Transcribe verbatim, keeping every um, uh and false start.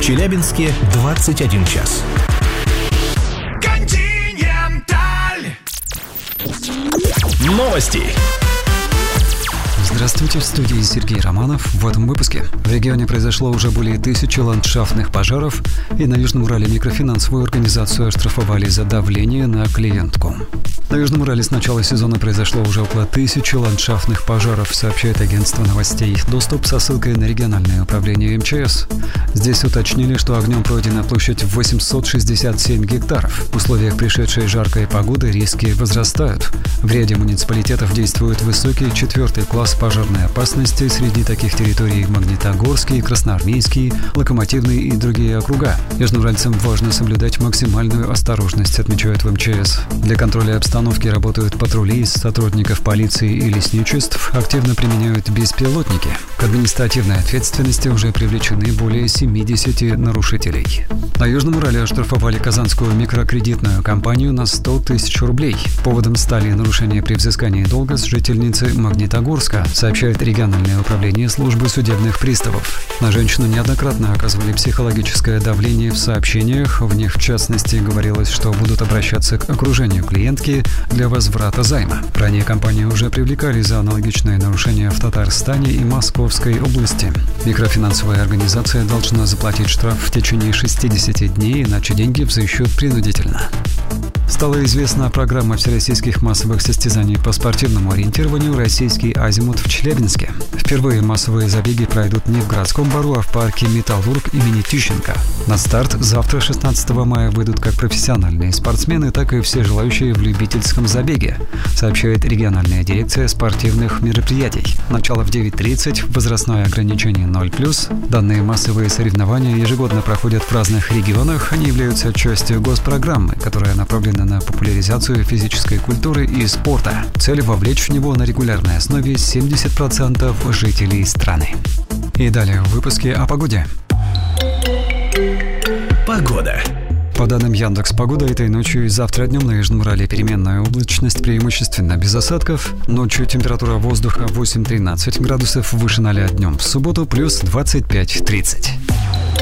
В Челябинске двадцать один час. Новости. Здравствуйте, в студии Сергей Романов. В этом выпуске. В регионе произошло уже более тысячи ландшафтных пожаров, и на Южном Урале микрофинансовую организацию оштрафовали за давление на клиентку. На Южном Урале с начала сезона произошло уже около тысячи ландшафтных пожаров, сообщает агентство новостей. Доступ со ссылкой на региональное управление эм че эс. Здесь уточнили, что огнем пройдена площадь в восемьсот шестьдесят семь гектаров. В условиях пришедшей жаркой погоды риски возрастают. В ряде муниципалитетов действует высокий четвертый класс пожарной опасности. Среди таких территорий Магнитогорский, Красноармейский, Локомотивный и другие округа. Южноуральцам важно соблюдать максимальную осторожность, отмечают в эм че эс. Для контроля обстановки работают патрули из сотрудников полиции и лесничеств, активно применяют беспилотники. К административной ответственности уже привлечены более семьдесят нарушителей. На Южном Урале оштрафовали Казанскую микрокредитную компанию на сто тысяч рублей. Поводом стали нарушения при взыскании долга с жительницы Магнитогорска, сообщает региональное управление службы судебных приставов. На женщину неоднократно оказывали психологическое давление в сообщениях. В них, в частности, говорилось, что будут обращаться к окружению клиентки для возврата займа. Ранее компанию уже привлекали за аналогичные нарушения в Татарстане и Московской области. Микрофинансовая организация должна заплатить штраф в течение шестидесяти дней, иначе деньги взыщут принудительно. Стала известна программа всероссийских массовых состязаний по спортивному ориентированию «Российский азимут» в Челябинске. Впервые массовые забеги пройдут не в городском бару, а в парке «Металлург» имени Тищенко. На старт завтра, шестнадцатого мая, выйдут как профессиональные спортсмены, так и все желающие в любительском забеге, сообщает региональная дирекция спортивных мероприятий. Начало в девять тридцать, возрастное ограничение ноль плюс. Данные массовые соревнования ежегодно проходят в разных регионах. Они являются частью госпрограммы, которая направлена на популяризацию физической культуры и спорта. Цель — вовлечь в него на регулярной основе семьдесят процентов жителей страны. И далее в выпуске о погоде. Погода. По данным Яндекс.Погода, этой ночью и завтра днем на Южном Урале переменная облачность, преимущественно без осадков. Ночью температура воздуха восемь-тринадцать градусов, выше ноля днем. В субботу плюс двадцать пять-тридцать.